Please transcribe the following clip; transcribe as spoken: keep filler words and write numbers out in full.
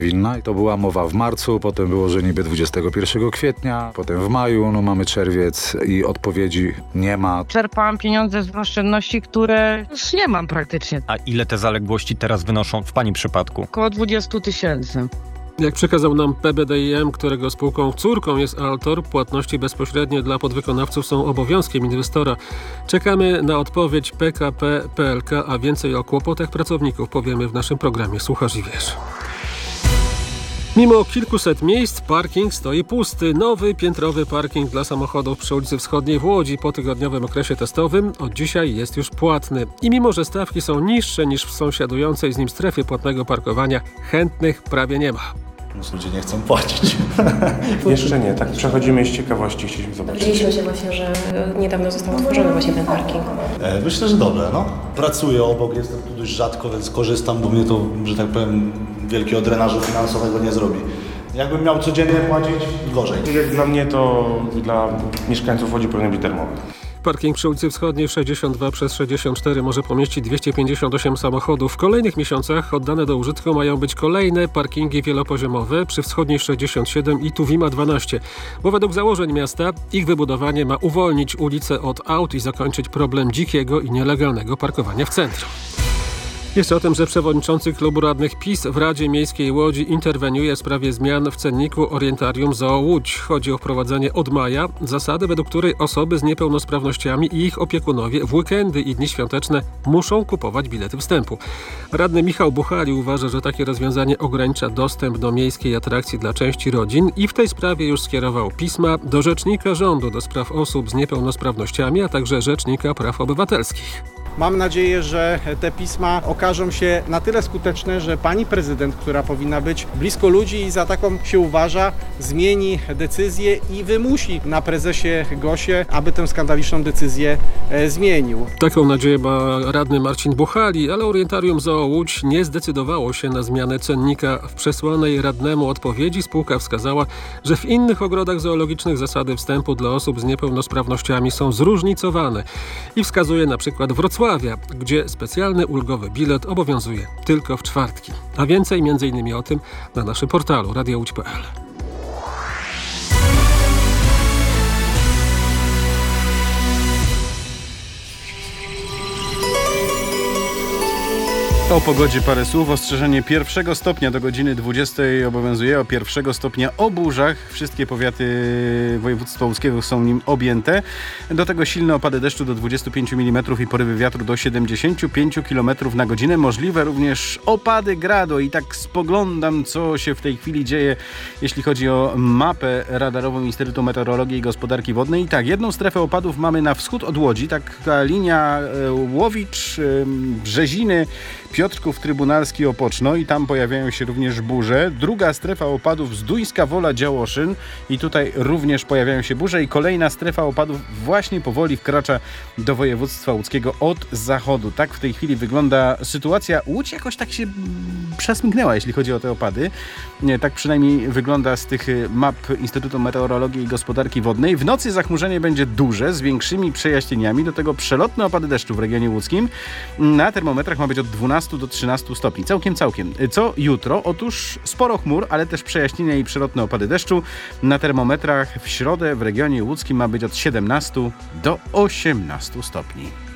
winna i to była mowa w marcu, potem było, że niby dwudziestego pierwszego kwietnia, potem w maju, no mamy czerwiec i odpowiedzi nie ma. Czerpałam pieniądze z oszczędności, które już nie mam praktycznie. A ile te zaległości teraz wynoszą w Pani przypadku? Około dwadzieścia tysięcy. Jak przekazał nam P B D I M, którego spółką córką jest Altor, płatności bezpośrednie dla podwykonawców są obowiązkiem inwestora. Czekamy na odpowiedź P K P P L K, a więcej o kłopotach pracowników powiemy w naszym programie Słuchasz i Wiesz. Mimo kilkuset miejsc parking stoi pusty. Nowy piętrowy parking dla samochodów przy ulicy Wschodniej w Łodzi po tygodniowym okresie testowym od dzisiaj jest już płatny. I mimo, że stawki są niższe niż w sąsiadującej z nim strefie płatnego parkowania, chętnych prawie nie ma. Ludzie nie chcą płacić. Jeszcze nie, tak przechodzimy z ciekawości, chcieliśmy zobaczyć. Dowiedzieliśmy się właśnie, że niedawno został otworzony właśnie ten parking. E, myślę, że dobre, no. Pracuję obok, jestem tu dość rzadko, więc korzystam, bo mnie to, że tak powiem, wielkiego drenażu finansowego nie zrobi. Jakbym miał codziennie płacić, gorzej. Jak dla mnie, to dla mieszkańców Łodzi powinien być darmowy. Parking przy ulicy Wschodniej sześćdziesiąt dwa przez sześćdziesiąt cztery może pomieścić dwieście pięćdziesiąt osiem samochodów. W kolejnych miesiącach oddane do użytku mają być kolejne parkingi wielopoziomowe przy Wschodniej sześćdziesiąt siedem i Tuwima dwanaście. Bo według założeń miasta ich wybudowanie ma uwolnić ulice od aut i zakończyć problem dzikiego i nielegalnego parkowania w centrum. Jeszcze o tym, że przewodniczący klubu radnych PiS w Radzie Miejskiej Łodzi interweniuje w sprawie zmian w cenniku Orientarium Zoo Łódź. Chodzi o wprowadzenie od maja zasady, według której osoby z niepełnosprawnościami i ich opiekunowie w weekendy i dni świąteczne muszą kupować bilety wstępu. Radny Michał Buchali uważa, że takie rozwiązanie ogranicza dostęp do miejskiej atrakcji dla części rodzin i w tej sprawie już skierował pisma do Rzecznika Rządu do spraw osób z niepełnosprawnościami, a także Rzecznika Praw Obywatelskich. Mam nadzieję, że te pisma okażą się na tyle skuteczne, że pani prezydent, która powinna być blisko ludzi i za taką się uważa, zmieni decyzję i wymusi na prezesie Gosie, aby tę skandaliczną decyzję zmienił. Taką nadzieję ma radny Marcin Buchali, ale Orientarium Zoo Łódź nie zdecydowało się na zmianę cennika. W przesłanej radnemu odpowiedzi spółka wskazała, że w innych ogrodach zoologicznych zasady wstępu dla osób z niepełnosprawnościami są zróżnicowane i wskazuje na przykład Wrocławia, gdzie specjalny ulgowy bilet obowiązuje tylko w czwartki. A więcej między innymi o tym na naszym portalu radio łódź kropka p l. O pogodzie parę słów. Ostrzeżenie pierwszego stopnia do godziny dwudziestej obowiązuje. O pierwszego stopnia o burzach. Wszystkie powiaty województwa łódzkiego są nim objęte. Do tego silne opady deszczu do dwudziestu pięciu milimetrów i porywy wiatru do siedemdziesięciu pięciu kilometrów na godzinę. Możliwe również opady gradu. I tak spoglądam, co się w tej chwili dzieje, jeśli chodzi o mapę radarową Instytutu Meteorologii i Gospodarki Wodnej. I tak, jedną strefę opadów mamy na wschód od Łodzi. Taka linia Łowicz, Brzeziny, Piotrków Trybunalski, Opoczno i tam pojawiają się również burze. Druga strefa opadów Zduńska Wola, Działoszyn i tutaj również pojawiają się burze i kolejna strefa opadów właśnie powoli wkracza do województwa łódzkiego od zachodu. Tak w tej chwili wygląda sytuacja. Łódź jakoś tak się przesmyknęła, jeśli chodzi o te opady. Nie, tak przynajmniej wygląda z tych map Instytutu Meteorologii i Gospodarki Wodnej. W nocy zachmurzenie będzie duże, z większymi przejaśnieniami. Do tego przelotne opady deszczu w regionie łódzkim. Na termometrach ma być od dwunastu do trzynastu stopni. Całkiem, całkiem. Co jutro? Otóż sporo chmur, ale też przejaśnienia i przelotne opady deszczu. Na termometrach w środę w regionie łódzkim ma być od siedemnastu do osiemnastu stopni.